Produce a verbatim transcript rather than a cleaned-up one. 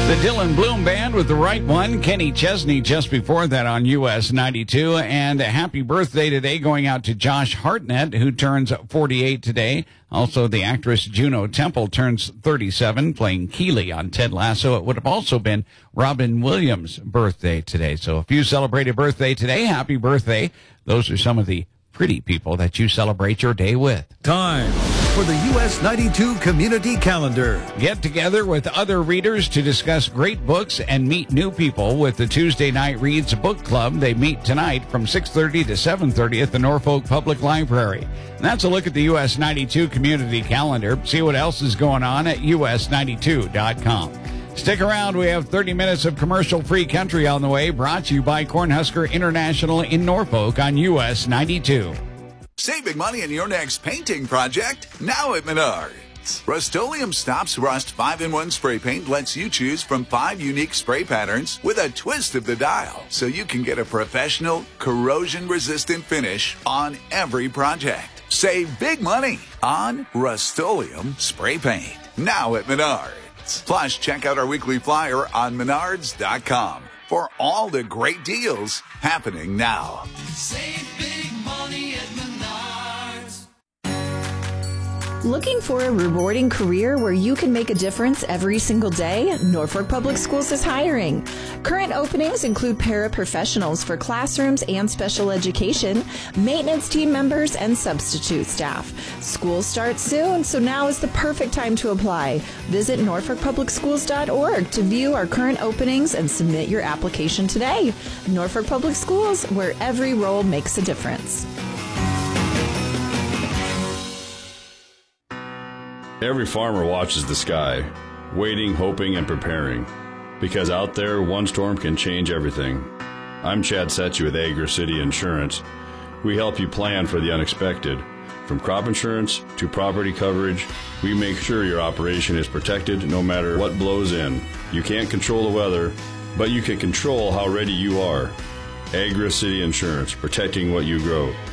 The Dylan Bloom Band with the right one. Kenny Chesney just before that on U S ninety-two. And a happy birthday today going out to Josh Hartnett, who turns forty-eight today. Also, the actress Juno Temple turns thirty-seven, playing Keeley on Ted Lasso. It would have also been Robin Williams' birthday today. So if you celebrate a birthday today, happy birthday. Those are some of the pretty people that you celebrate your day with. Time for the U S ninety-two Community Calendar. Get together with other readers to discuss great books and meet new people with the Tuesday Night Reads Book Club. They meet tonight from six thirty to seven thirty at the Norfolk Public Library. And that's a look at the U S ninety-two Community Calendar. See what else is going on at U S ninety-two dot com. Stick around. We have thirty minutes of commercial-free country on the way, brought to you by Cornhusker International in Norfolk on U S ninety-two. Save big money in your next painting project now at Menards. Rust-Oleum Stops Rust five in one spray paint lets you choose from five unique spray patterns with a twist of the dial, so you can get a professional, corrosion-resistant finish on every project. Save big money on Rust-Oleum spray paint now at Menards. Plus, check out our weekly flyer on menards dot com for all the great deals happening now. Save big money at Menards. Looking for a rewarding career where you can make a difference every single day? Norfolk Public Schools is hiring. Current openings include paraprofessionals for classrooms and special education, maintenance team members, and substitute staff. School starts soon, so now is the perfect time to apply. Visit norfolk public schools dot org to view our current openings and submit your application today. Norfolk Public Schools, where every role makes a difference. Every farmer watches the sky, waiting, hoping, and preparing. Because out there, one storm can change everything. I'm Chad Setchy with Agri City Insurance. We help you plan for the unexpected. From crop insurance to property coverage, we make sure your operation is protected no matter what blows in. You can't control the weather, but you can control how ready you are. Agri City Insurance, protecting what you grow.